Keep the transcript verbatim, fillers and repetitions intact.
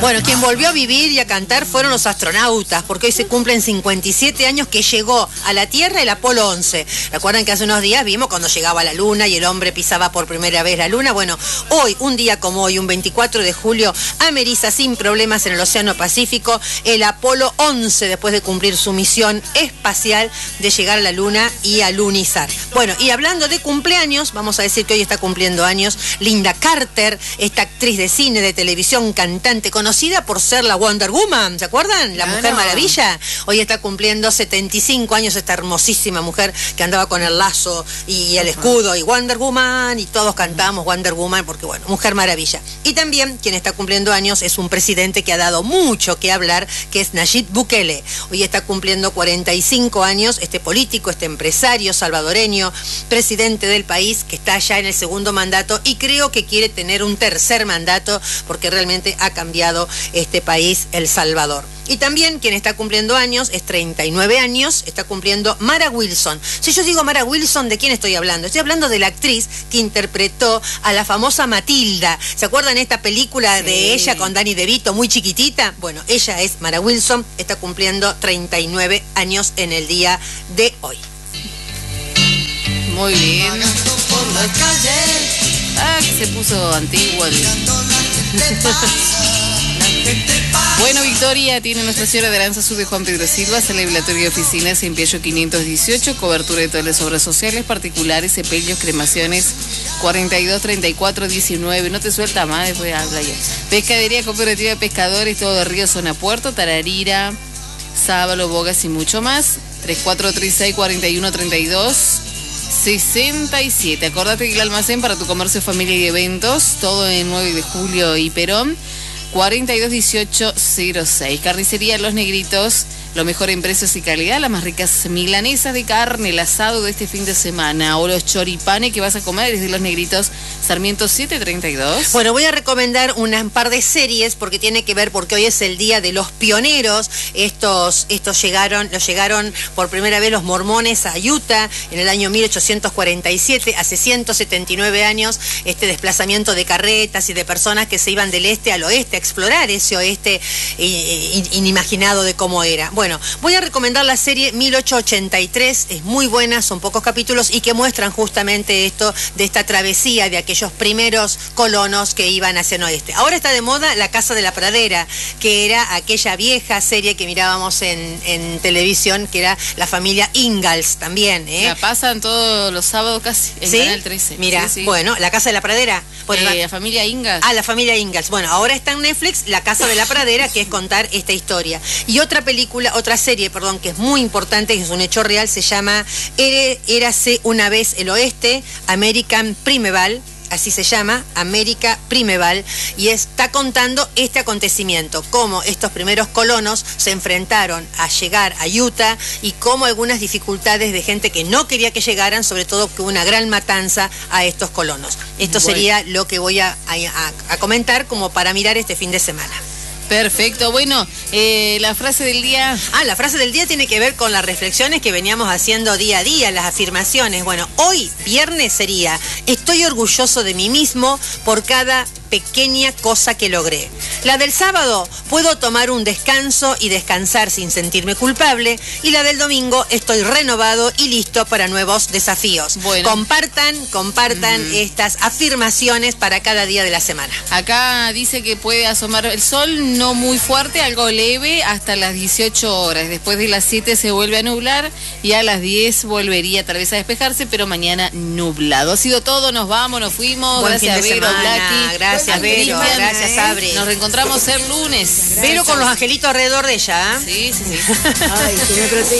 Bueno, quien volvió a vivir y a cantar fueron los astronautas, porque hoy se cumplen cincuenta y siete años que llegó a la Tierra el Apolo once. ¿Recuerdan que hace unos días vimos cuando llegaba a la Luna y el hombre pisaba por primera vez la Luna? Bueno, hoy, un día como hoy, un veinticuatro de julio, ameriza sin problemas en el Océano Pacífico el Apolo once, después de cumplir su misión espacial de llegar a la Luna y alunizar. Bueno, y hablando de cumpleaños, vamos a decir que hoy está cumpliendo años Linda Carter, esta actriz de cine, de televisión, cantante, conocida por ser la Wonder Woman, ¿se acuerdan? La Claro. Mujer Maravilla. Hoy está cumpliendo setenta y cinco años esta hermosísima mujer que andaba con el lazo y el escudo y Wonder Woman, y todos cantamos Wonder Woman porque, bueno, Mujer Maravilla. Y también quien está cumpliendo años es un presidente que ha dado mucho que hablar, que es Nayib Bukele. Hoy está cumpliendo cuarenta y cinco años este político, este empresario salvadoreño, presidente del país, que está ya en el segundo mandato y creo que quiere tener un tercer mandato porque realmente ha cambiado este país, El Salvador. Y también quien está cumpliendo años, es treinta y nueve años, está cumpliendo Mara Wilson. Si yo digo Mara Wilson, ¿de quién estoy hablando? Estoy hablando de la actriz que interpretó a la famosa Matilda. ¿Se acuerdan esta película sí. de ella con Danny DeVito, muy chiquitita? Bueno, ella es Mara Wilson, está cumpliendo treinta y nueve años en el día de hoy. Muy bien. Ah, que se puso antiguo el... Bueno, Victoria tiene Nuestra Señora de Aranzazú de Juan Pedro Silva, celebratorio de oficinas en Piello quinientos dieciocho, cobertura de todas las obras sociales, particulares, sepelios, cremaciones, cuarenta y dos, treinta y cuatro, diecinueve, no te suelta más, después habla ya. Pescadería Cooperativa de Pescadores, todo de Río, Zona Puerto, Tararira, Sábalo, Bogas y mucho más. tres cuatro tres seis, cuatro uno tres dos, sesenta y siete. Acordate que el almacén para tu comercio, familia y eventos, todo en nueve de julio y Perón, cuarenta y dos dieciocho cero seis. Carnicería Los Negritos, lo mejor en precios y calidad, las más ricas milanesas de carne, el asado de este fin de semana o los choripanes que vas a comer desde Los Negritos, Sarmiento setecientos treinta y dos. Bueno, voy a recomendar un par de series porque tiene que ver, porque hoy es el día de los pioneros. Estos, estos llegaron, los llegaron por primera vez los mormones a Utah en el año mil ochocientos cuarenta y siete, hace ciento setenta y nueve años, este desplazamiento de carretas y de personas que se iban del este al oeste a explorar ese oeste eh, inimaginado de cómo era. Bueno, voy a recomendar la serie mil ochocientos ochenta y tres, es muy buena, son pocos capítulos y que muestran justamente esto de esta travesía de aquellos primeros colonos que iban hacia el oeste. Ahora está de moda La Casa de la Pradera, que era aquella vieja serie que mirábamos en, en televisión, que era la familia Ingalls también. ¿eh? La pasan todos los sábados casi en ¿Sí? Canal trece. Mira, sí, sí. Bueno, La Casa de la Pradera. Bueno, eh, la... la familia Ingalls. Ah, la familia Ingalls. Bueno, ahora está en Netflix La Casa de la Pradera, que es contar esta historia. Y otra película, otra serie, perdón, que es muy importante, que es un hecho real, se llama Érase una vez el Oeste, American Primeval, así se llama, América Primeval, y está contando este acontecimiento, cómo estos primeros colonos se enfrentaron a llegar a Utah y cómo algunas dificultades de gente que no quería que llegaran, sobre todo que hubo una gran matanza a estos colonos. Esto bueno. sería lo que voy a, a, a comentar como para mirar este fin de semana. Perfecto, bueno, eh, la frase del día... Ah, la frase del día tiene que ver con las reflexiones que veníamos haciendo día a día, las afirmaciones. Bueno, hoy, viernes, sería: estoy orgulloso de mí mismo por cada pequeña cosa que logré. La del sábado, puedo tomar un descanso y descansar sin sentirme culpable. Y la del domingo, estoy renovado y listo para nuevos desafíos. Bueno. Compartan, compartan mm. estas afirmaciones para cada día de la semana. Acá dice que puede asomar el sol, no muy fuerte, algo leve, hasta las dieciocho horas. Después de las siete se vuelve a nublar y a las diez volvería tal vez a despejarse, pero mañana nublado. Ha sido todo, nos vamos, nos fuimos. Buen gracias, fin de Vero, semana. Blackie. Gracias. Gracias, Vero. Gracias, Abri. Nos reencontramos el lunes. Vero con los angelitos alrededor de ella. ¿eh? Sí, sí, sí. Ay, que me protege.